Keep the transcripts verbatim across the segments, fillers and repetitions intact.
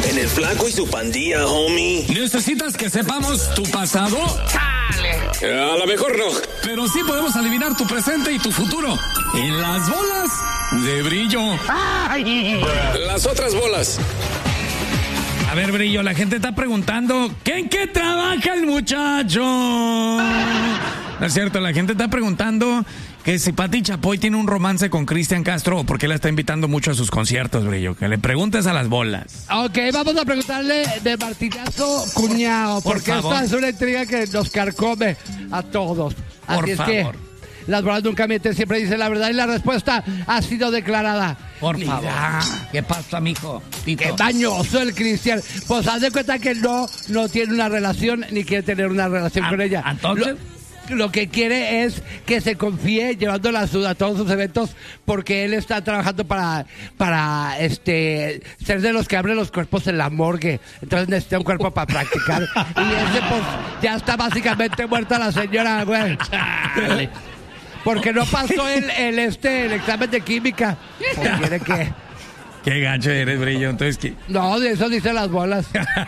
en el Flaco y su pandilla, homie. ¿Necesitas que sepamos tu pasado? ¡Chale! A lo mejor no. Pero sí podemos adivinar tu presente y tu futuro. En las bolas de Brillo. ¡Ay! Las otras bolas. A ver, Brillo, la gente está preguntando, ¿qué, ¿en qué trabaja el muchacho? No es cierto, la gente está preguntando que si Pati Chapoy tiene un romance con Cristian Castro o por qué la está invitando mucho a sus conciertos, Brillo. Que le preguntes a las bolas. Ok, vamos a preguntarle de Martinazo Cuñado, Por porque favor. esta es una intriga que nos carcome a todos. Así Por es favor. que las bolas nunca mienten, siempre dicen la verdad y la respuesta ha sido declarada. Por Mira, favor. ¿Qué pasa, mijo? Tito. qué bañoso el Cristian. Pues haz de cuenta que no, no tiene una relación ni quiere tener una relación Ah, con ella. ¿entonces? Lo, lo que quiere es que se confíe llevándola a, su- a todos sus eventos porque él está trabajando para, para este ser de los que abren los cuerpos en la morgue. Entonces necesita un cuerpo para practicar. Y ese pues ya está básicamente muerta la señora, güey. Chale. Porque no pasó el, el este el examen de química. Pues quiere que... Qué gacho eres, Brillo. Entonces, ¿qué? No, de eso dicen las bolas.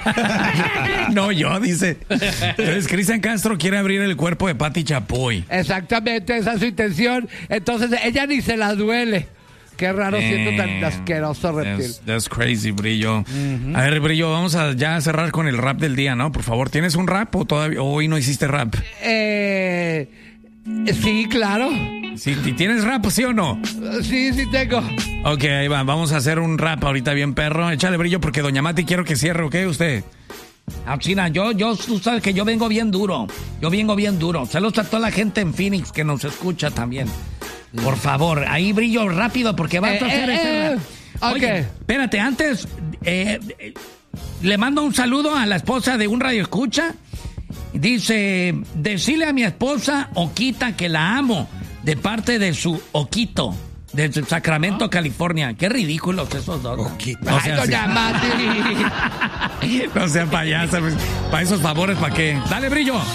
No, yo, dice. Entonces, Cristian Castro quiere abrir el cuerpo de Pati Chapoy. Exactamente, esa es su intención. Entonces ella ni se la duele. Qué raro siendo tan asqueroso reptil. That's, that's crazy, Brillo. A ver, Brillo, vamos a ya cerrar con el rap del día, ¿no? Por favor, ¿tienes un rap o todavía hoy no hiciste rap? Eh, sí, claro. ¿Sí, ¿Tienes rap, sí o no? Sí, sí tengo. Ok, ahí va. Vamos a hacer un rap ahorita bien perro. Échale, Brillo, porque Doña Mati quiero que cierre, ¿ok? Usted. Ah, China, yo, yo, tú sabes que yo vengo bien duro. Yo vengo bien duro. Saludos a toda la gente en Phoenix que nos escucha también. Por favor, ahí, Brillo, rápido, porque vas Eh, a hacer eh, ese eh. rap. Oye, Ok. espérate, antes, eh, eh, le mando un saludo a la esposa de un radio escucha. Dice, decirle a mi esposa Oquita que la amo, de parte de su Oquito, de Sacramento, California. Qué ridículos esos dos. Oquita. O Ay, sea, doña sí. Mati. No sean payasas. Para esos favores, ¿para qué? Dale, Brillo.